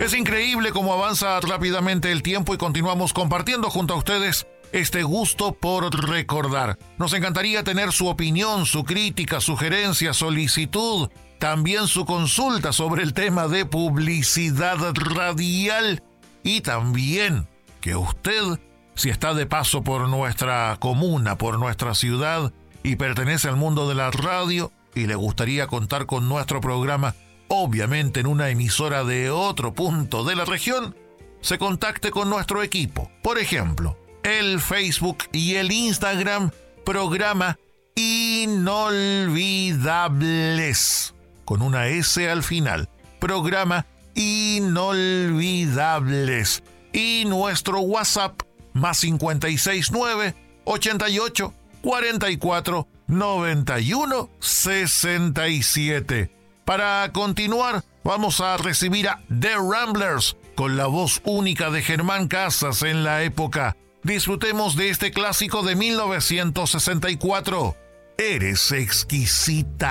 Es increíble cómo avanza rápidamente el tiempo y continuamos compartiendo junto a ustedes este gusto por recordar. Nos encantaría tener su opinión, su crítica, sugerencia, solicitud, también su consulta sobre el tema de publicidad radial y también que usted, si está de paso por nuestra comuna, por nuestra ciudad y pertenece al mundo de la radio y le gustaría contar con nuestro programa, obviamente en una emisora de otro punto de la región, se contacte con nuestro equipo. Por ejemplo, el Facebook y el Instagram, programa Inolvidables, con una S al final, programa Inolvidables. Y nuestro WhatsApp, más 569 88 44 91 67. Para continuar, vamos a recibir a The Ramblers con la voz única de Germán Casas en la época. Disfrutemos de este clásico de 1964. Eres exquisita.